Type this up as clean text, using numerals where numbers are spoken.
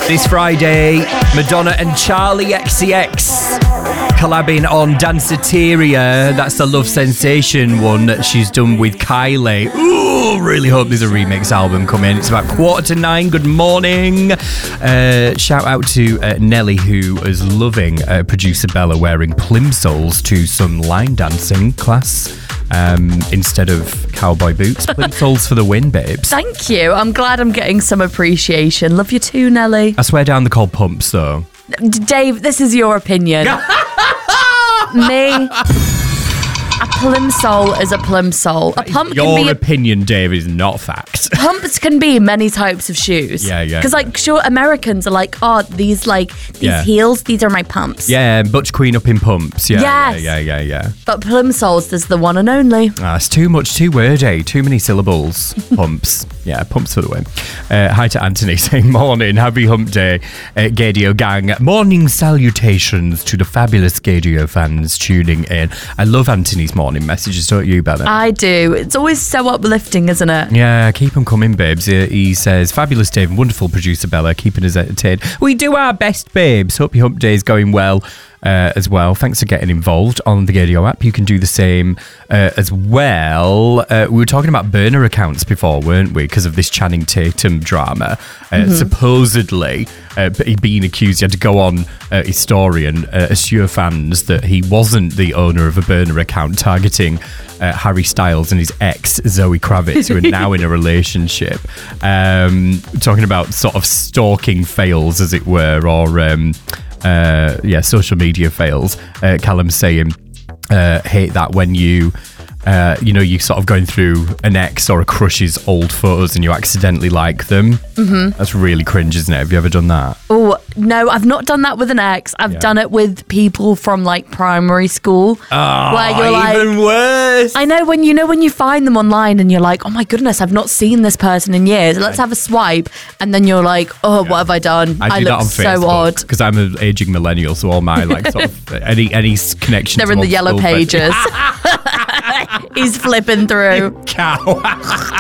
This Friday, Madonna and Charlie XCX collabing on Danceteria. That's the Love Sensation one that she's done with Kylie. Ooh, really hope there's a remix album coming. It's about 8:45. Good morning. Shout out to Nelly, who is loving producer Bella wearing plimsolls to some line dancing class. Instead of cowboy boots. Plimsolls for the win, babes. Thank you. I'm glad I'm getting some appreciation. Love you too, Nelly. I swear down they're called pumps, though. Dave, this is your opinion. Me, a plimsoll is a plimsoll. A pump Your can be opinion, Dave, is not fact. Pumps can be many types of shoes. Yeah. Because, sure, Americans are like, oh, these heels, these are my pumps. Yeah, Butch Queen up in pumps. Yeah, Yes. yeah. But plimsolls, there's the one and only. It's too much, too wordy, too many syllables. Pumps. Yeah, pumps for the win. Hi to Anthony saying, morning, happy hump day, Gadio gang. Morning salutations to the fabulous Gadio fans tuning in. I love Anthony's morning messages, don't you, Bella? I do. It's always so uplifting, isn't it? Yeah, keep them coming, babes. He says, fabulous Dave, wonderful producer Bella, keeping us entertained. We do our best, babes. Hope your hump day is going well as well. Thanks for getting involved on the Gadio app. You can do the same as well. We were talking about burner accounts before, weren't we? Because of this Channing Tatum drama. Supposedly, being accused, he had to go on his story and assure fans that he wasn't the owner of a burner account targeting Harry Styles and his ex Zoe Kravitz, who are now in a relationship. Talking about sort of stalking fails, as it were, or social media fails. Callum saying, hate that when you sort of going through an ex or a crush's old photos and you accidentally like them. That's really cringe, isn't it? Have you ever done that? Oh, no, I've not done that with an ex. I've done it with people from primary school. Oh, where you're even worse. I know when you find them online and you're like, oh my goodness, I've not seen this person in years. Let's have a swipe. And then you're like, oh, what have I done? I do look that on so Facebook, odd. because I'm an aging millennial, so all my sort of any connection. They're in the yellow pages. He's flipping through. Cow.